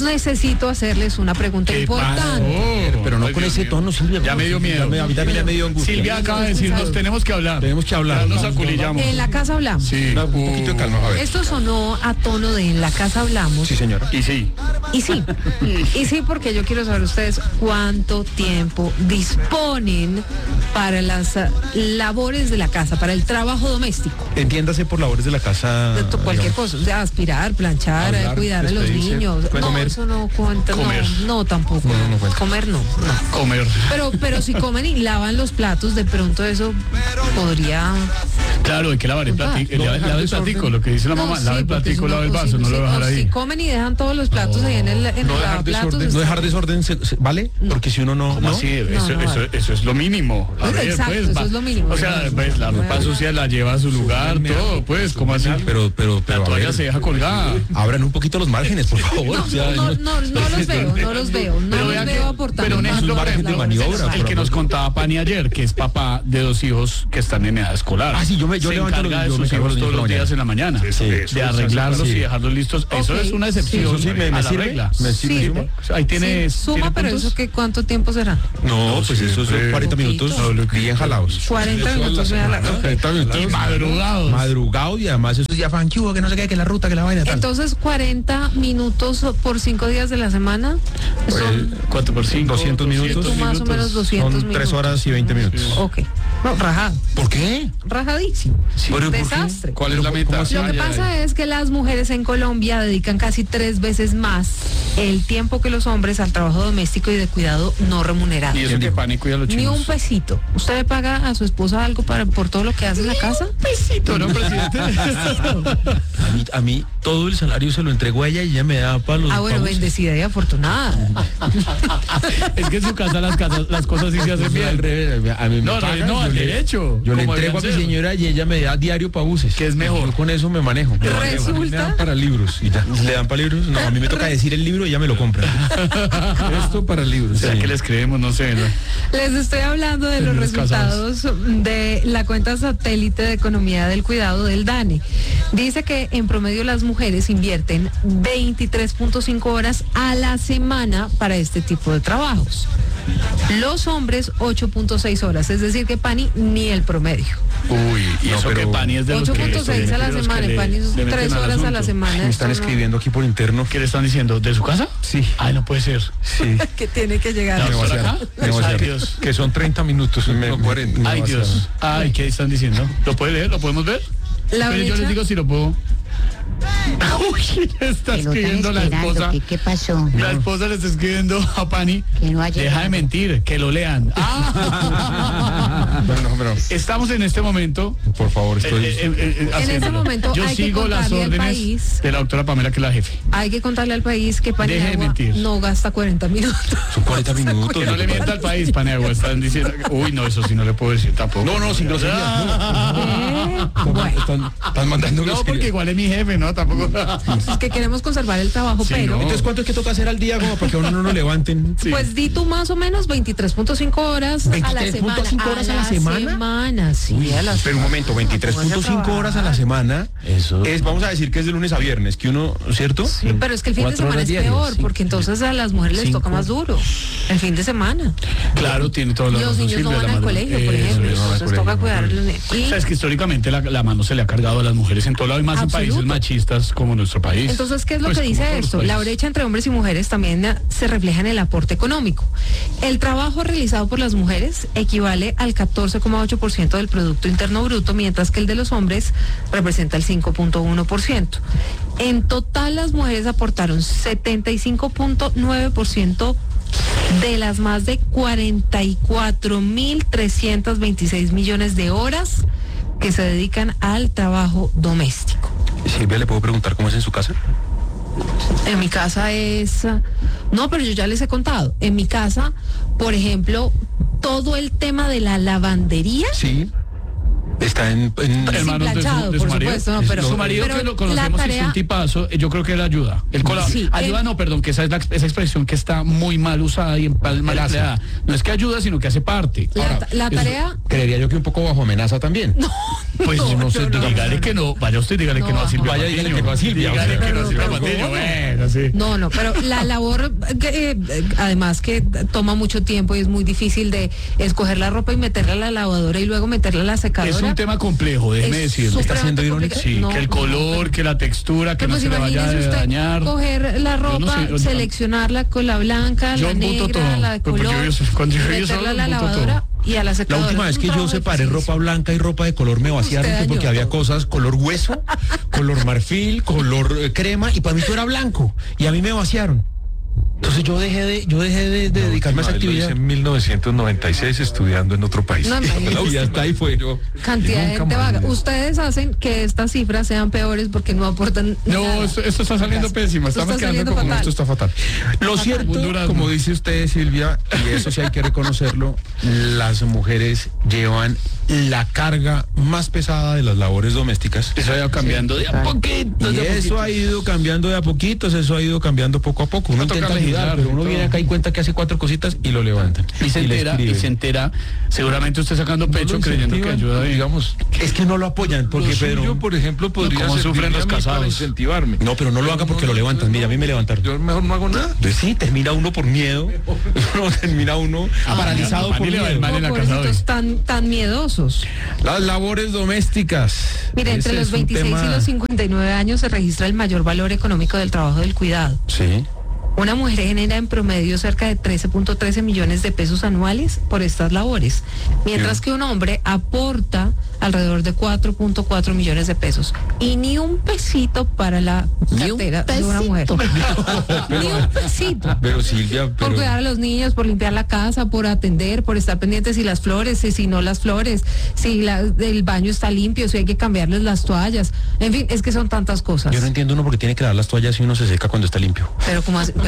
necesito hacerles una pregunta importante. Pero no con ese tono, Silvia. Ya me dio miedo. A mí también me dio angustia. Silvia acaba de decirnos, tenemos que hablar. Tenemos que hablar. Ya nos aculillamos. En la casa hablamos. Sí. Un poquito de calma, a ver. Esto sonó a tono de en la casa hablamos. Sí, señora. Y sí. Y sí, porque yo quiero saber ustedes cuánto tiempo disponen para las labores de la casa, para el trabajo doméstico. Entiéndase por labores de la casa. Cualquier cosa, o sea, aspirar, planchar, Hablar, cuidar a los despedirse, niños. No, comer. eso no cuenta. Comer. No, tampoco. No cuenta. Comer no. Comer. Pero si comen y lavan los platos, de pronto eso podría... Claro, hay que lavar el platico. Lava el platico, lo que dice la mamá. Lava el platico, lava el vaso, no lo dejar ahí. Si comen y dejan todos los platos ahí en el lavaplatos. No dejar desorden, ¿vale? Porque si uno no... ¿Cómo así? Eso es lo mínimo. A ver, Exacto, pues, eso es lo mínimo. O sea, pues, la ropa sucia la lleva a su lugar, todo, pues, ¿cómo así? Pero La a toalla ver, se deja colgada. abran un poquito los márgenes, por favor. O sea, No los veo vea que- aportando. pero un más ejemplo, por para ejemplo, la maniobra, el que nos contaba Pani ayer, que es papá de 2 hijos que están en edad escolar. Ah, sí, yo se levanto encarga de yo me sus cargo hijos los todos niños los en la días en la mañana, de arreglarlos y dejarlos listos. Eso Ok, es una excepción sí, me a la sirve. regla. ¿Me sirve? Ahí tienes. Suma, pero eso que ¿cuánto tiempo será? No, pues eso son 40 minutos bien jalados. 40 minutos. 40 minutos. Madrugados. Madrugado y además eso ya fan, que no sé qué, que la ruta, que la vaina, tal. Entonces, 40 minutos por 5 días de la semana son... 4 por 5. 200 minutos. Tú más o menos 200 Son minutos. 3 horas y 20 minutos. Ok. No, rajado. ¿Por qué? Rajadísimo. ¿Pero por qué? Desastre. ¿Cuál es la meta? Lo que pasa es que las mujeres en Colombia dedican casi 3 veces más el tiempo que los hombres al trabajo doméstico y de cuidado no remunerado. Y eso que Pani cuida a los Ni chinos. un pesito. ¿Usted le paga a su esposa algo por todo lo que hace en la casa? pesito, ¿no, presidente? A mí todo el salario se lo entrego a ella y ella me da para los Ah, bueno, pagos. bendecida y afortunada. Es que en su casa las cosas sí se hacen Al bien. revés, a mí me No, pagan, al derecho. Yo le como entrego a mi deben ser. señora y ella me da diario para buses. ¿Qué es mejor? Yo con eso me manejo. A mí me dan para libros y ya. ¿Le dan para libros? No, a mí me toca decir el libro y ella me lo compra. Esto para libros. ¿Será Sí. que les creemos? No sé. ¿no? Les estoy hablando de los Señores resultados de la cuenta satélite de economía del cuidado del DANE. Dice que en promedio las mujeres invierten 23.5 horas a la semana para este tipo de trabajos. Los hombres 8.6 horas, es decir que Pani ni el promedio. Uy, y No, eso pero que Pani es de los que... 8.6 a la de los semana, que Pani es le 3 meten al horas a la asunto. semana. Me están esto no- escribiendo aquí por interno. ¿Qué le están diciendo? ¿De su casa? Sí. Ay, no puede ser. Sí. que tiene que llegar. No, Negociar, acá? negociar. Ay, Dios. Que son 30 minutos. No 40. Ay, Dios. Ay, ¿qué están diciendo? ¿Lo puede leer? ¿Lo podemos ver? La Pero yo brecha- les digo si lo puedo. Uy, está Que lo están escribiendo la esperando. esposa. ¿Qué pasó? La esposa le está escribiendo a Pani. Que no ha Deja llegado. de mentir, que lo lean. Bueno, pero Estamos en este momento. por favor, estoy. haciéndolo. momento yo hay que sigo las contarle al órdenes país- de la doctora Pamela, que es la jefe. Hay que contarle al país que Deje de Paniagua mentir. no gasta 40 minutos. Son 40 minutos. Que no le mienta al país, Paniagua. Están diciendo. Uy, no, eso sí no le puedo decir tampoco. No, sin grosería. Están mandando No, porque groserías. igual es mi jefe, ¿no? Tampoco. Es que queremos conservar el trabajo, Sí, pero... no. Entonces, ¿cuánto es que toca hacer al día como para que a uno no lo levanten? Sí. Pues di tú más o menos 23.5 horas a la semana. 23.5 horas a la semana. Sí, a la Pero un momento, 23.5 horas a la semana. Eso. Es, vamos a decir que es de lunes a viernes, que uno, ¿cierto? Sí, pero es que el fin de 4 semana horas es diarias, peor, sí. porque entonces a las mujeres les toca 5. más duro. El fin de semana. Claro, tiene toda la Los razón, niños no Silvia, van la al mano. colegio, por Eso, ejemplo. eso. Entonces toca cuidar a los niños. Y O sea, es que históricamente la mano se le ha cargado a las mujeres en todo lado y más en países Absoluto. machistas como nuestro país. entonces, ¿qué es lo Pues, que como dice todos los esto? La países. brecha entre hombres y mujeres también se refleja en el aporte económico. El trabajo realizado por las mujeres equivale al 14,8% del Producto Interno Bruto, mientras que el de los hombres representa el 5,1%. En total, las mujeres aportaron 75,9% de las más de 44.326 millones de horas que se dedican al trabajo doméstico. Silvia, ¿le puedo preguntar cómo es en su casa? En mi casa es... No, pero yo ya les he contado. En mi casa, por ejemplo, todo el tema de la lavandería... Sí. Está en Hermanos planchado, de su por marido. supuesto, no, pero- Su marido, pero que lo la conocemos, es tarea- un tipazo. Yo creo que él ayuda. Él Sí, ayuda, él- no, perdón, que esa es esa expresión que está muy mal usada y mal empleada. No es que ayuda, sino que hace parte. La tarea... Creería yo que un poco bajo amenaza también. Pues no sé, dígale que no. Vaya usted, dígale que no a Silvia Vaya, Patiño. dígale que no a Silvia, Dígale o sea, que no a Silvia pero Patiño. ¿cómo? Bueno, sí. sí. No, pero la labor, además que toma mucho tiempo y es muy difícil de escoger la ropa y meterla a la lavadora y luego meterla a la secadora. Es un tema complejo, déjeme decirlo. ¿Está siendo irónica? Sí, no, que el color, que la textura, que no se le vaya a dañar. Coger la ropa, seleccionarla con la blanca, la negra, la de color, meterla a la lavadora y a la secadora. La última vez que yo separé ropa blanca y ropa de color me vaciaron porque había cosas color hueso, color marfil, color crema y para mí todo era blanco y a mí me vaciaron. Entonces yo dejé de dedicarme a esa actividad. En 1996 estudiando en otro país. Y hasta ahí fue yo. Cantidad de gente vaga. Ustedes hacen que estas cifras sean peores porque no aportan nada. No, esto está saliendo pésimo. Estamos quedando como esto está fatal. Lo cierto, como dice usted, Silvia, y eso sí hay que reconocerlo, las mujeres llevan la carga más pesada de las labores domésticas. Eso ha ido cambiando de a poquito. Y eso ha ido cambiando de a poquitos, eso ha ido cambiando poco a poco. Uno intenta ayudar, pero uno viene acá y cuenta que hace 4 cositas y lo levantan. Y se entera, seguramente usted sacando pecho creyendo que ayuda, digamos. Es que no lo apoyan, porque Pedro, yo, por ejemplo, podría ¿cómo sufren los casados? Incentivarme. No, pero no lo haga porque lo levantan. Mira, a mí me levantaron. Yo mejor no hago nada. Pues sí, termina uno por miedo. Termina uno paralizado por miedo. Pobrecitos tan miedosos. Las labores domésticas. Mire, entre los 26 y los 59 años se registra el mayor valor económico del trabajo del cuidado. Sí. Una mujer genera en promedio cerca de 13.13 millones de pesos anuales por estas labores, mientras que un hombre aporta alrededor de 4.4 millones de pesos. Y ni un pesito para la cartera de una mujer. Ni un pesito. Pero Silvia, por cuidar a los niños, por limpiar la casa, por atender, por estar pendientes si las flores, si no las flores, si el baño está limpio, si hay que cambiarles las toallas. En fin, es que son tantas cosas. Yo no entiendo uno porque tiene que dar las toallas y uno se seca cuando está limpio. Pero como así.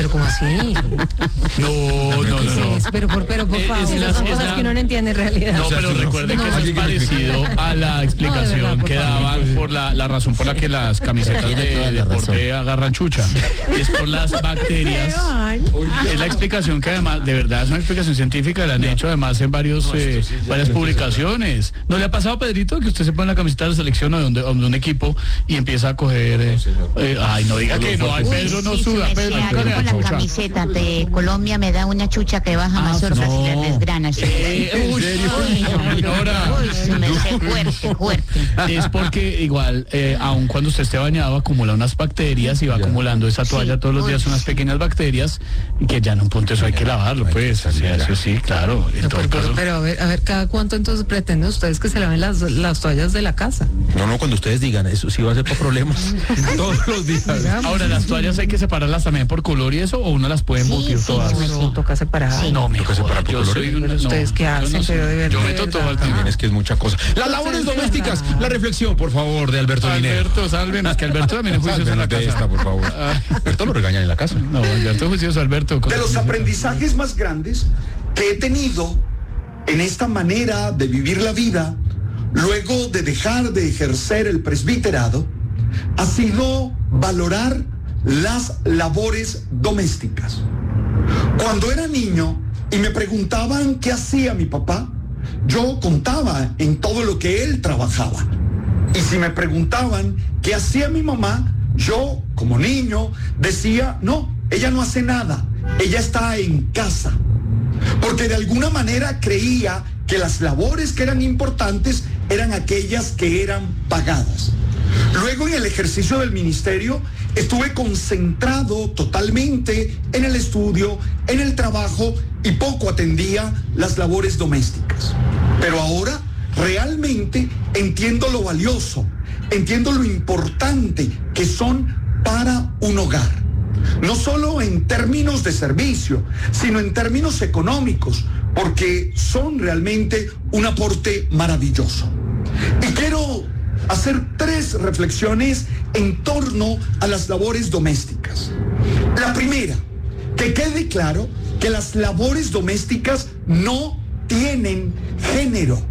No. Pero por favor, son cosas que uno no entiende en realidad. No, pero recuerde que eso es parecido a la explicación que daban por la razón por la que las camisetas de deporte agarran chucha. Es por las bacterias. Es la explicación que además, de verdad, es una explicación científica, la han hecho además en varias publicaciones. ¿No le ha pasado, Pedrito, que usted se pone la camiseta de la selección o de un equipo y empieza a coger... ay, no diga que no, Pedro no suda, Pedro. La camiseta de Colombia me da una chucha que baja mazorcas y le desgrana. Fuerte. Es porque igual, aun cuando usted esté bañado, acumula unas bacterias y va acumulando esa toalla todos los días, unas pequeñas bacterias, que ya en un punto eso hay que lavarlo, pues. Eso sí, claro. Pero a ver, ¿cada cuánto entonces pretenden ustedes que se laven las toallas de la casa? No, cuando ustedes digan eso, sí va a ser por problemas todos los días. Ahora, las toallas hay que separarlas también por color y eso, o uno las puede embutir todas. No, toca separar. Sí. No, me toca separar por color. ¿Ustedes qué hacen? Pero de verdad. Yo meto todo al también, es que es mucha cosa. Las labores domésticas, la reflexión, por favor, de Alberto Linero. Alberto, sálvenos, que Alberto también es juicioso en la casa. Esta, por favor. Alberto lo regañan en la casa. No, Alberto es juicioso, Alberto. De los aprendizajes más grandes que he tenido en esta manera de vivir la vida, luego de dejar de ejercer el presbiterado, ha sido valorar las labores domésticas. Cuando era niño y me preguntaban qué hacía mi papá, yo contaba en todo lo que él trabajaba. Y si me preguntaban qué hacía mi mamá, yo, como niño, decía, no, ella no hace nada, ella está en casa. Porque de alguna manera creía que las labores que eran importantes eran aquellas que eran pagadas. Luego, en el ejercicio del ministerio, estuve concentrado totalmente en el estudio, en el trabajo, y poco atendía las labores domésticas. Pero ahora realmente entiendo lo valioso, entiendo lo importante que son para un hogar. No solo en términos de servicio, sino en términos económicos, porque son realmente un aporte maravilloso. Y quiero hacer 3 reflexiones en torno a las labores domésticas. La primera, que quede claro que las labores domésticas no tienen género.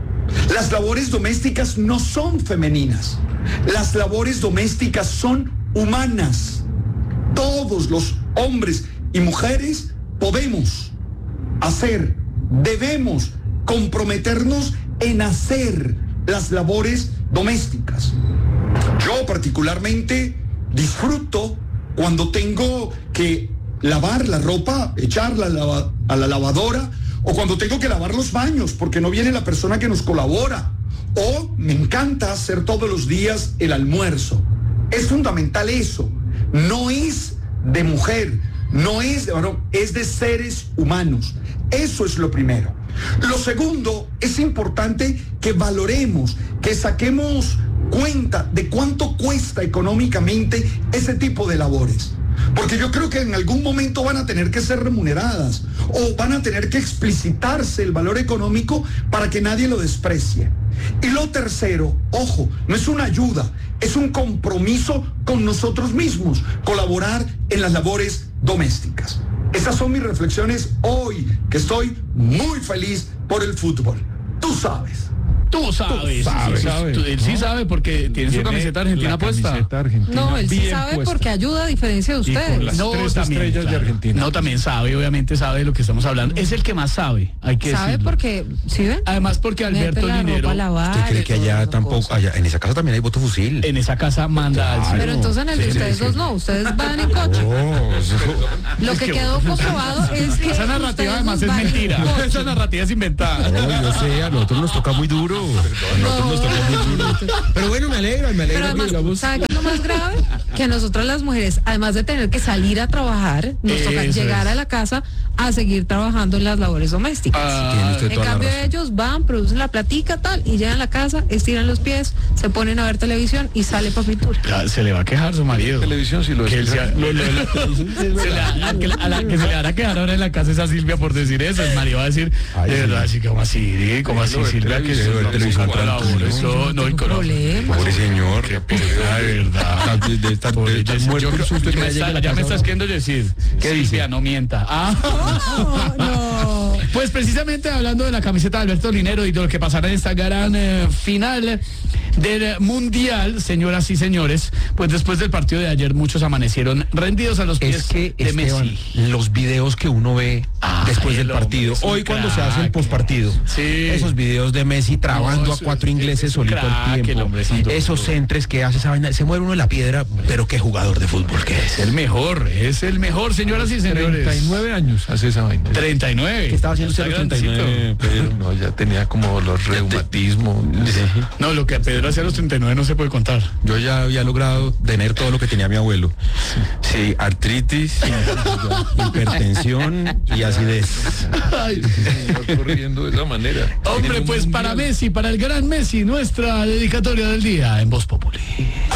Las labores domésticas no son femeninas. Las labores domésticas son humanas. Todos los hombres y mujeres podemos hacer, debemos comprometernos en hacer las labores domésticas. Yo particularmente disfruto cuando tengo que lavar la ropa, echarla a la lavadora, o cuando tengo que lavar los baños porque no viene la persona que nos colabora, o me encanta hacer todos los días el almuerzo. Es fundamental eso. No es de mujer, no es de varón, es de seres humanos. Eso es lo primero. Lo segundo, es importante que valoremos, que saquemos cuenta de cuánto cuesta económicamente ese tipo de labores. Porque yo creo que en algún momento van a tener que ser remuneradas o van a tener que explicitarse el valor económico para que nadie lo desprecie. Y lo tercero, ojo, no es una ayuda, es un compromiso con nosotros mismos, colaborar en las labores domésticas. Esas son mis reflexiones hoy, que estoy muy feliz por el fútbol. Tú sabes. Tú sabes. Él sí sabe porque tiene su camiseta argentina puesta. No, él sí sabe porque ayuda a diferencia de ustedes. Las tres estrellas de Argentina. No, también sabe, obviamente sabe de lo que estamos hablando. Es el que más sabe, hay que sabe decirlo. Porque, ¿sí ven? Además porque Alberto Linero, ¿Usted cree que allá tampoco, allá, en esa casa también hay voto fusil? en esa casa manda al Pero entonces en el de ustedes dos no, ustedes van en coche. Lo que quedó comprobado es que esa narrativa ustedes además es van en mentira. coche. Esa narrativa es inventada. No, yo sé, a nosotros nos toca muy duro. Pero bueno, me alegra Pero además, ¿sabe qué es lo más grave? Que a nosotras las mujeres, además de tener que salir a trabajar, nos toca Eso llegar es. a la casa a seguir trabajando en las labores domésticas. Tiene usted En toda la cambio razón. ellos van, producen la platica, tal, y llegan a la casa, estiran los pies, se ponen a ver televisión y sale para pintura. Ya, se le va a quejar su marido. Televisión si lo Que él es. sea- a la que se le van a quedar ahora en la casa es a Silvia por decir eso. El marido va a decir, Ay, de sí. verdad, así como así, como así, Lo de Silvia, que televisión, se lo de televisión colabora, eso, no, y con Problema. Pobre señor. de verdad. De estar Pobre muerto Jessy, el yo creo- susto que ya llegue a la me casa. estás queriendo decir. ¿Qué dice? Silvia, no mienta. No. Pues precisamente hablando de la camiseta de Alberto Linero y de lo que pasará en esta gran final del Mundial, señoras y señores, pues después del partido de ayer muchos amanecieron rendidos a los pies Es que, de Esteban, Messi. los videos que uno ve después del el hombre partido, es un hoy cuando se crack. hace el postpartido, Sí. esos videos de Messi trabando No, a eso cuatro es- ingleses es un solito crack, al el tiempo, hombre es un duro. esos centres que hace esa vaina, se muere uno en la piedra, pero qué jugador de fútbol que es. Es el mejor, señoras y señores. 39 años hace esa vaina. 39. ¿Qué estaba haciendo usted a los Está 39, Pedro? No, ya tenía como los reumatismos. No, lo que a Pedro hacía a los 39 no se puede contar. Yo ya había logrado tener todo lo que tenía mi abuelo. Sí, artritis, hipertensión y acidez. Ay. Señor, corriendo de esa manera. Hombre, pues para Messi, para el gran Messi, nuestra dedicatoria del día en Voz Populi.